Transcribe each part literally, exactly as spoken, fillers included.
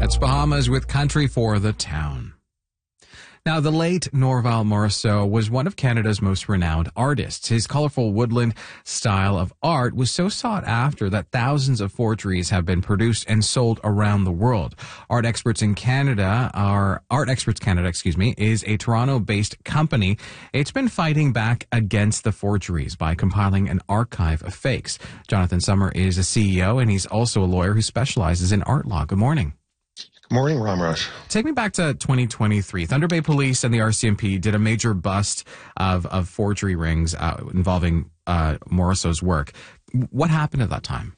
That's Bahamas with Country for the Town. Now, the late Norval Morrisseau was one of Canada's most renowned artists. His colorful woodland style of art was so sought after that thousands of forgeries have been produced and sold around the world. Art Experts in Canada, our Art Experts Canada, excuse me, is a Toronto-based company. It's been fighting back against the forgeries by compiling an archive of fakes. Jonathan Sommer is a C E O, and he's also a lawyer who specializes in art law. Good morning. Good morning, Ramraj. Take me back to twenty twenty-three. Thunder Bay Police and the R C M P did a major bust of, of forgery rings uh, involving uh, Morrisseau's work. What happened at that time?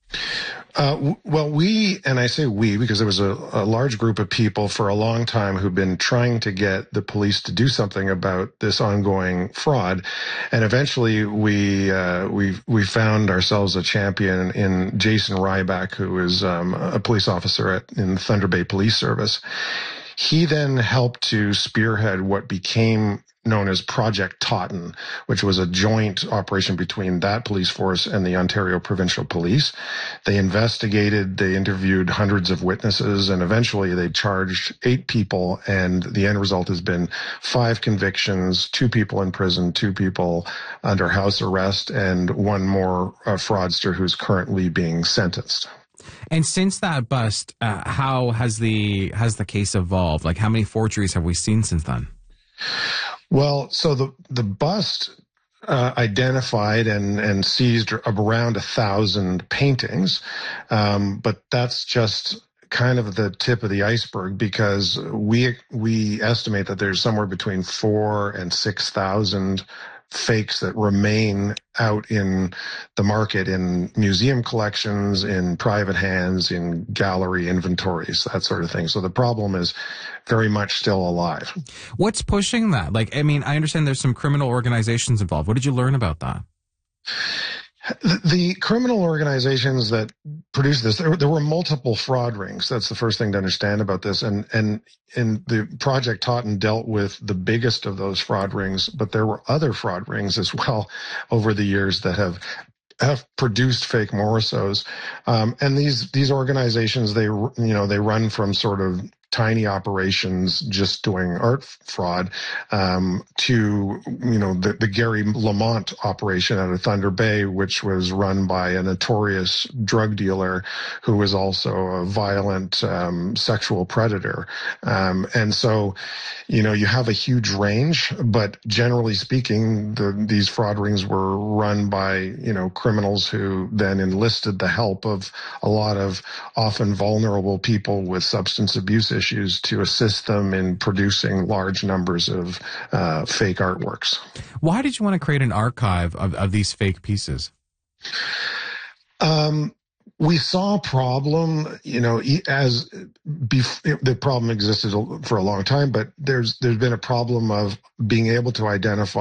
Uh, well, we, and I say we because there was a, a large group of people for a long time who've been trying to get the police to do something about this ongoing fraud, and eventually we uh, we we found ourselves a champion in Jason Ryback, who is um, a police officer at in Thunder Bay Police Service. He then helped to spearhead what became known as Project Totten, which was a joint operation between that police force and the Ontario Provincial Police. They investigated, they interviewed hundreds of witnesses, and eventually they charged eight people, and the end result has been five convictions, two people in prison, two people under house arrest, and one more uh, fraudster who's currently being sentenced. And since that bust, uh, how has the has the case evolved? Like, how many forgeries have we seen since then? Well, so the the bust uh, identified and and seized around a thousand paintings, um, but that's just kind of the tip of the iceberg, because we we estimate that there's somewhere between four and six thousand fakes that remain out in the market, in museum collections, in private hands, in gallery inventories, that sort of thing. So the problem is very much still alive. What's pushing that? Like, I mean, I understand there's some criminal organizations involved. What did you learn about that? The criminal organizations that produced this, there, there were multiple fraud rings. That's the first thing to understand about this. And, and, and the Project Totten dealt with the biggest of those fraud rings, but there were other fraud rings as well over the years that have have produced fake Morrisseaus. Um, and these, these organizations, they, you know, they run from sort of tiny operations just doing art fraud, um, to, you know, the, the Gary Lamont operation out of Thunder Bay, which was run by a notorious drug dealer who was also a violent um, sexual predator. Um, and so, you know, you have a huge range, but generally speaking, the, these fraud rings were run by, you know, criminals who then enlisted the help of a lot of often vulnerable people with substance abuse issues to assist them in producing large numbers of uh, fake artworks. Why did you want to create an archive of, of these fake pieces? Um, we saw a problem, you know, as bef- the problem existed for a long time, but there's there's been a problem of being able to identify